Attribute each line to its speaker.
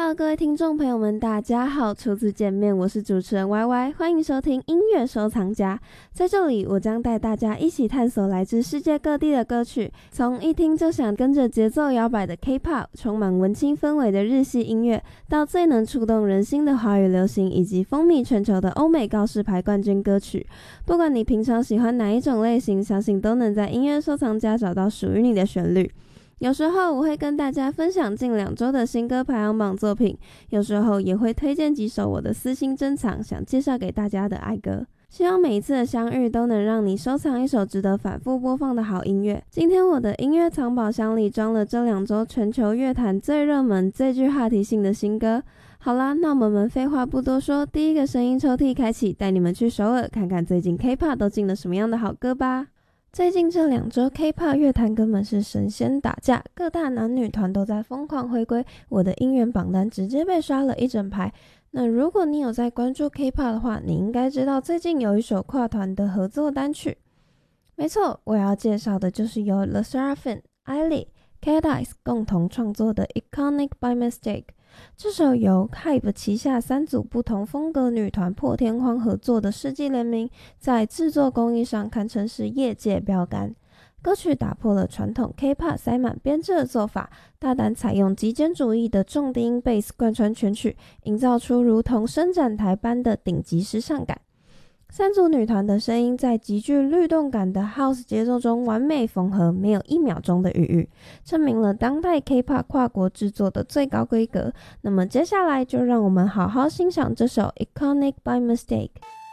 Speaker 1: Hello， 各位听众朋友们，大家好！初次见面，我是主持人 YY， 欢迎收听音乐收藏家。在这里，我将带大家一起探索来自世界各地的歌曲，从一听就想跟着节奏摇摆的 K-pop， 充满文青氛围的日系音乐，到最能触动人心的华语流行，以及风靡全球的欧美告示牌冠军歌曲。不管你平常喜欢哪一种类型，相信都能在音乐收藏家找到属于你的旋律。有时候我会跟大家分享近2周的新歌排行榜作品，有时候也会推荐几首我的私心珍藏，想介绍给大家的爱歌。希望每一次的相遇都能让你收藏一首值得反复播放的好音乐。今天我的音乐藏宝箱里装了这2周全球乐坛最热门、最具话题性的新歌。好啦，那我们废话不多说，第一个声音抽屉开启，带你们去首尔看看最近 K-pop 都进了什么样的好歌吧。最近这2周 K-pop 乐坛根本是神仙打架，各大男女团都在疯狂回归，我的音源榜单直接被刷了一整排。那如果你有在关注 K-pop 的话，你应该知道最近有一首跨团的合作单曲。没错，我要介绍的就是由 LE SSERAFIM、ILY、Cat Eyes 共同创作的 Iconic by Mistake。这首由 HYBE 旗下3组不同风格女团破天荒合作的世纪联名，在制作工艺上堪称是业界标杆。歌曲打破了传统 K-pop 塞满编制的做法，大胆采用极简主义的重低音 bass 贯穿全曲，营造出如同伸展台般的顶级时尚感。3组女团的声音在极具律动感的 House 节奏中完美缝合，没有1秒钟的余裕，证明了当代 K-pop 跨国制作的最高规格。那么接下来就让我们好好欣赏这首 Iconic by Mistake。